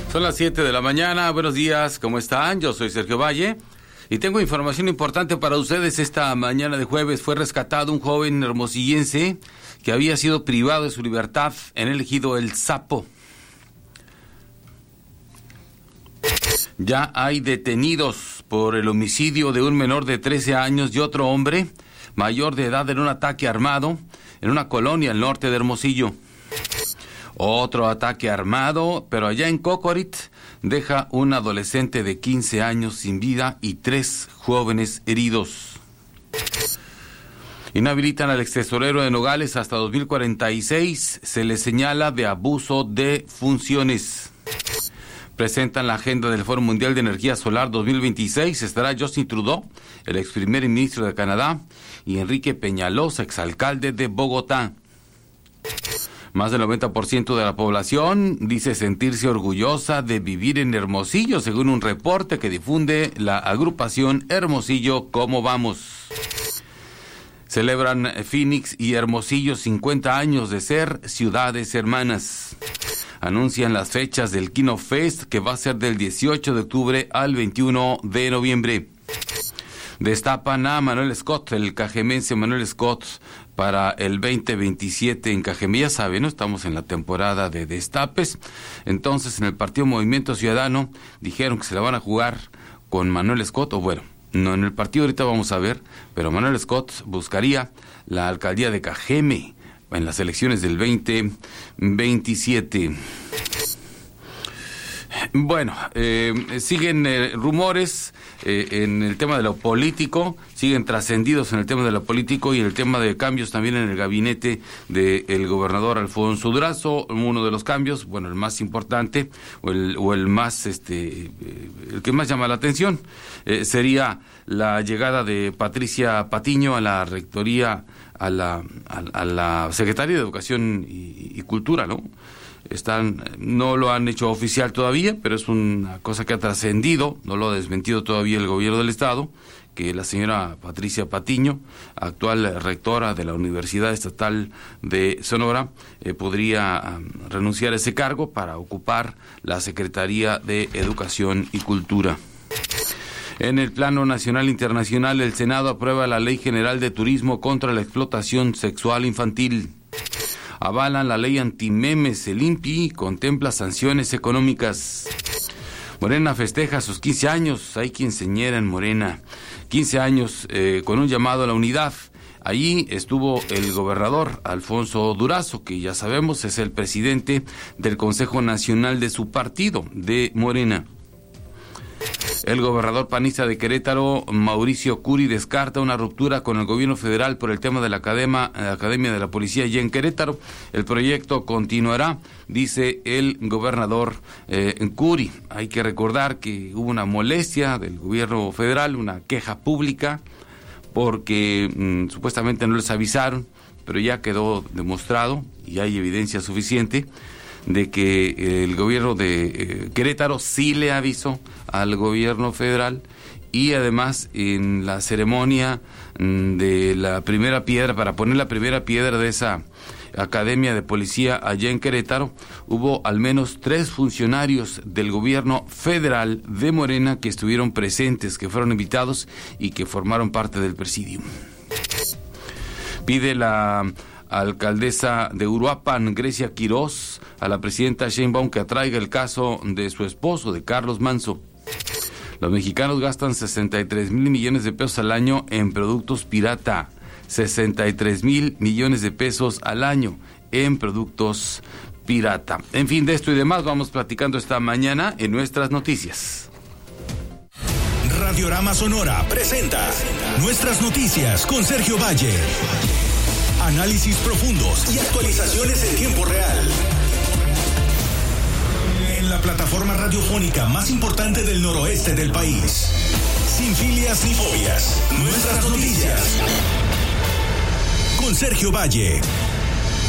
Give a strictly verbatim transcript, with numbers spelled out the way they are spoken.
Son las siete de la mañana, buenos días, ¿cómo están? Yo soy Sergio Valle y tengo información importante para ustedes. Esta mañana de jueves fue rescatado un joven hermosillense que había sido privado de su libertad en el ejido El Sapo. Ya hay detenidos por el homicidio de un menor de trece años y otro hombre mayor de edad en un ataque armado en una colonia al norte de Hermosillo. Otro ataque armado, pero allá en Cocorit, deja un adolescente de quince años sin vida y tres jóvenes heridos. Inhabilitan al extesorero de Nogales hasta dos mil cuarenta y seis. Se le señala de abuso de funciones. Presentan la agenda del Foro Mundial de Energía Solar dos mil veintiséis. Estará Justin Trudeau, el ex primer ministro de Canadá, y Enrique Peñalosa, exalcalde de Bogotá. Más del noventa por ciento de la población dice sentirse orgullosa de vivir en Hermosillo, según un reporte que difunde la agrupación Hermosillo ¿Cómo vamos? Celebran Phoenix y Hermosillo cincuenta años de ser ciudades hermanas. Anuncian las fechas del Kino Fest, que va a ser del dieciocho de octubre al veintiuno de noviembre. Destapan a Manuel Scott, el cajemense Manuel Scott, para el veinte veintisiete en Cajeme. Ya saben, ¿no? Estamos en la temporada de destapes. Entonces, en el partido Movimiento Ciudadano dijeron que se la van a jugar con Manuel Scott, o bueno, no en el partido ahorita vamos a ver, pero Manuel Scott buscaría la alcaldía de Cajeme en las elecciones del veinte veintisiete. Bueno, eh, siguen eh, rumores eh, en el tema de lo político, siguen trascendidos en el tema de lo político y el tema de cambios también en el gabinete del gobernador Alfonso Durazo. Uno de los cambios, bueno, el más importante o el, o el más, este, eh, el que más llama la atención, eh, sería la llegada de Patricia Patiño a la rectoría, a la, a, a la Secretaría de Educación y, y Cultura, ¿no? Están, no lo han hecho oficial todavía, pero es una cosa que ha trascendido, no lo ha desmentido todavía el gobierno del estado, que la señora Patricia Patiño, actual rectora de la Universidad Estatal de Sonora, eh, podría um, renunciar a ese cargo para ocupar la Secretaría de Educación y Cultura. En el plano nacional e internacional, el Senado aprueba la Ley General de Turismo contra la explotación sexual infantil. Avalan la ley antimemes. El I N P I contempla sanciones económicas. Morena festeja sus quince años. Hay quien señera en Morena. quince años eh, con un llamado a la unidad. Allí estuvo el gobernador Alfonso Durazo, que ya sabemos es el presidente del Consejo Nacional de su partido, de Morena. El gobernador panista de Querétaro, Mauricio Curi, descarta una ruptura con el gobierno federal por el tema de la academia, la Academia de la Policía allá en Querétaro. El proyecto continuará, dice el gobernador eh, Curi. Hay que recordar que hubo una molestia del gobierno federal, una queja pública, porque mmm, supuestamente no les avisaron, pero ya quedó demostrado y hay evidencia suficiente de que el gobierno de eh, Querétaro sí le avisó al gobierno federal, y además en la ceremonia mm, de la primera piedra, para poner la primera piedra de esa Academia de Policía allá en Querétaro, hubo al menos tres funcionarios del gobierno federal de Morena que estuvieron presentes, que fueron invitados y que formaron parte del presidium. Pide la alcaldesa de Uruapan, Grecia Quirós, a la presidenta Sheinbaum que atraiga el caso de su esposo, de Carlos Manso. Los mexicanos gastan sesenta y tres mil millones de pesos al año en productos pirata. sesenta y tres mil millones de pesos al año en productos pirata. En fin, de esto y demás vamos platicando esta mañana en nuestras noticias. Radiorama Sonora presenta Nuestras Noticias con Sergio Valle. Análisis profundos y actualizaciones en tiempo real. En la plataforma radiofónica más importante del noroeste del país. Sin filias ni fobias. Nuestras Noticias. Con Sergio Valle.